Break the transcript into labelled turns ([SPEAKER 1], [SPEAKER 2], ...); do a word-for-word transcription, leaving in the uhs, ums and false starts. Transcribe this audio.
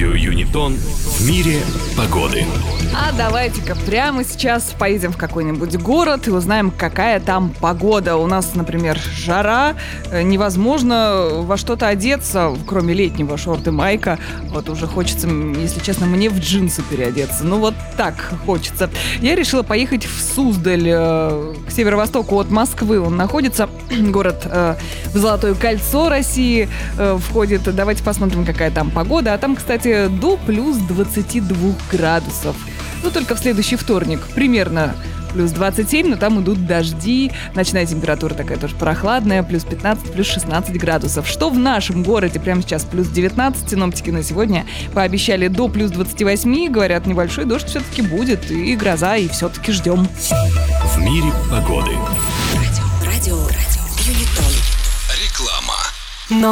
[SPEAKER 1] радио Юнитон в мире погоды.
[SPEAKER 2] А давайте-ка прямо сейчас поедем в какой-нибудь город и узнаем, какая там погода. У нас, например, жара, невозможно во что-то одеться, кроме летнего, шорты, майка. Вот уже хочется, если честно, мне в джинсы переодеться. Ну вот так хочется. Я решила поехать в Суздаль, к северо-востоку от Москвы. Он находится, город в Золотое кольцо России входит. Давайте посмотрим, какая там погода. А там, кстати, до плюс двадцати двух градусов. Ну, только в следующий вторник примерно плюс двадцать семь, но там идут дожди. Ночная температура такая тоже прохладная, плюс пятнадцать, плюс шестнадцать градусов. Что в нашем городе прямо сейчас плюс девятнадцать. Синоптики на сегодня пообещали до плюс двадцати восьми. Говорят, небольшой дождь все-таки будет, и гроза, и все-таки ждем.
[SPEAKER 1] В мире погоды.